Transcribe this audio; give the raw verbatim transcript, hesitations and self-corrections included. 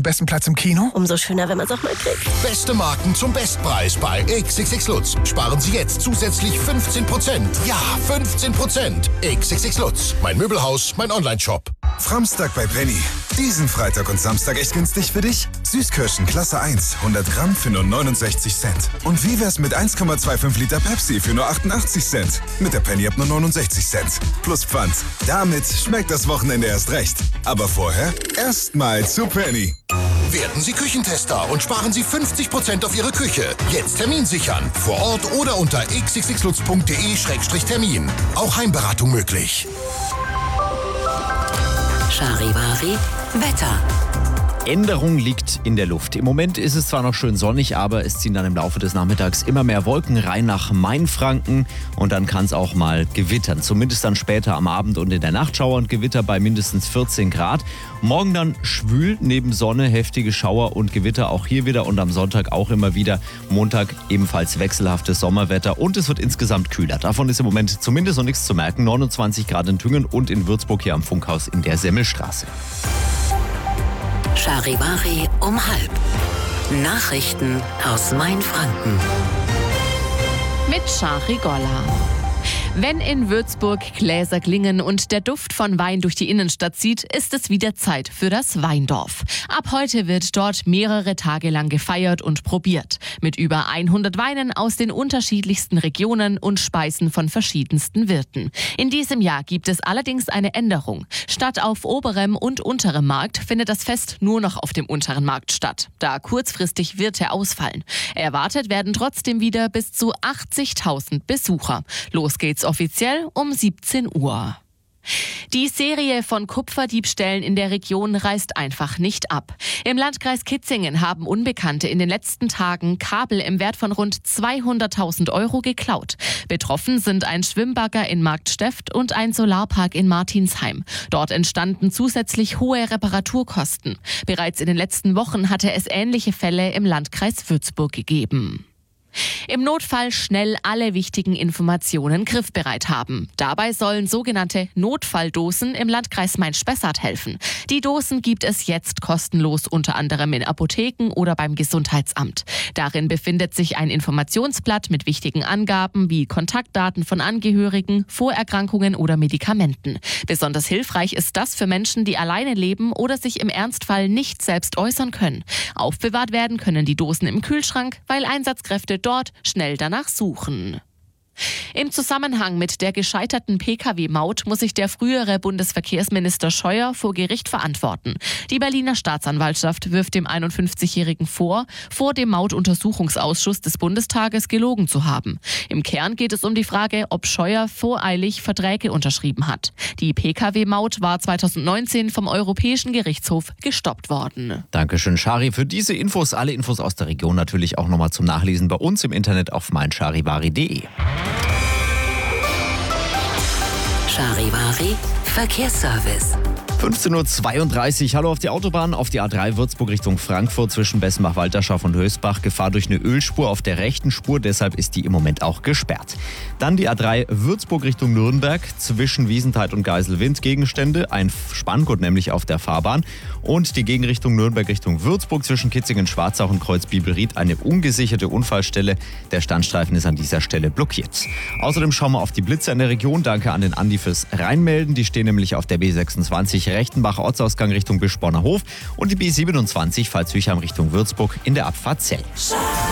besten Platz im Kino? Umso schöner, wenn man es auch mal kriegt. Beste Marken zum Bestpreis bei X X X Lutz. Sparen Sie jetzt zusätzlich fünfzehn Prozent. Ja, fünfzehn Prozent. X X X Lutz. Mein Möbelhaus, mein Onlineshop. Framstag bei Penny. Diesen Freitag und Samstag echt günstig für dich? Süßkirschen Klasse eins, hundert Gramm für nur neunundsechzig Cent. Und wie wär's mit eins Komma fünfundzwanzig Liter Pepsi für nur achtundachtzig Cent? Mit der Penny ab nur neunundsechzig Cent. Plus Pfand. Damit schmeckt das Wochenende erst recht. Aber vorher erstmal zu Penny. Werden Sie Küchentester und sparen Sie fünfzig Prozent auf Ihre Küche. Jetzt Termin sichern. Vor Ort oder unter x x x lutz punkt d e Schrägstrich Termin. Auch Heimberatung möglich. Charivari Wetter. Änderung liegt in der Luft. Im Moment ist es zwar noch schön sonnig, aber es ziehen dann im Laufe des Nachmittags immer mehr Wolken rein nach Mainfranken und dann kann es auch mal gewittern. Zumindest dann später am Abend und in der Nacht Schauer und Gewitter bei mindestens vierzehn Grad. Morgen dann schwül, neben Sonne heftige Schauer und Gewitter auch hier wieder und am Sonntag auch immer wieder. Montag ebenfalls wechselhaftes Sommerwetter und es wird insgesamt kühler. Davon ist im Moment zumindest noch nichts zu merken. neunundzwanzig Grad in Thüngen und in Würzburg hier am Funkhaus in der Semmelstraße. Charivari um halb. Nachrichten aus Mainfranken. Mit Shari Golla. Wenn in Würzburg Gläser klingen und der Duft von Wein durch die Innenstadt zieht, ist es wieder Zeit für das Weindorf. Ab heute wird dort mehrere Tage lang gefeiert und probiert. Mit über hundert Weinen aus den unterschiedlichsten Regionen und Speisen von verschiedensten Wirten. In diesem Jahr gibt es allerdings eine Änderung. Statt auf oberem und unterem Markt findet das Fest nur noch auf dem unteren Markt statt, da kurzfristig Wirte ausfallen. Erwartet werden trotzdem wieder bis zu achtzigtausend Besucher. Los geht's offiziell um siebzehn Uhr. Die Serie von Kupferdiebstählen in der Region reißt einfach nicht ab. Im Landkreis Kitzingen haben Unbekannte in den letzten Tagen Kabel im Wert von rund zweihunderttausend Euro geklaut. Betroffen sind ein Schwimmbagger in Marktsteft und ein Solarpark in Martinsheim. Dort entstanden zusätzlich hohe Reparaturkosten. Bereits in den letzten Wochen hatte es ähnliche Fälle im Landkreis Würzburg gegeben. Im Notfall schnell alle wichtigen Informationen griffbereit haben. Dabei sollen sogenannte Notfalldosen im Landkreis Main-Spessart helfen. Die Dosen gibt es jetzt kostenlos unter anderem in Apotheken oder beim Gesundheitsamt. Darin befindet sich ein Informationsblatt mit wichtigen Angaben wie Kontaktdaten von Angehörigen, Vorerkrankungen oder Medikamenten. Besonders hilfreich ist das für Menschen, die alleine leben oder sich im Ernstfall nicht selbst äußern können. Aufbewahrt werden können die Dosen im Kühlschrank, weil Einsatzkräfte dort schnell danach suchen. Im Zusammenhang mit der gescheiterten Pkw-Maut muss sich der frühere Bundesverkehrsminister Scheuer vor Gericht verantworten. Die Berliner Staatsanwaltschaft wirft dem einundfünfzigjährigen vor, vor dem Mautuntersuchungsausschuss des Bundestages gelogen zu haben. Im Kern geht es um die Frage, ob Scheuer voreilig Verträge unterschrieben hat. Die Pkw-Maut war zweitausendneunzehn vom Europäischen Gerichtshof gestoppt worden. Dankeschön, Shari, für diese Infos. Alle Infos aus der Region natürlich auch nochmal zum Nachlesen bei uns im Internet auf mein charivari punkt de. Charivari Verkehrsservice. fünfzehn Uhr zweiunddreißig. Hallo auf die Autobahn, auf die A drei Würzburg Richtung Frankfurt zwischen Bessenbach-Walterschaft und Hösbach. Gefahr durch eine Ölspur auf der rechten Spur, deshalb ist die im Moment auch gesperrt. Dann die A drei Würzburg Richtung Nürnberg zwischen Wiesenthal und Geiselwind. Gegenstände, ein Spanngurt nämlich auf der Fahrbahn. Und die Gegenrichtung Nürnberg Richtung Würzburg zwischen Kitzingen, Schwarzach und Kreuzbibelried. Eine ungesicherte Unfallstelle. Der Standstreifen ist an dieser Stelle blockiert. Außerdem schauen wir auf die Blitze in der Region. Danke an den Andi fürs Reinmelden. Die stehen nämlich auf der B sechsundzwanzig Rechtenbach Ortsausgang Richtung Bischborner Hof und die B siebenundzwanzig Pfalz-Hüchheim Richtung Würzburg in der Abfahrt Zell.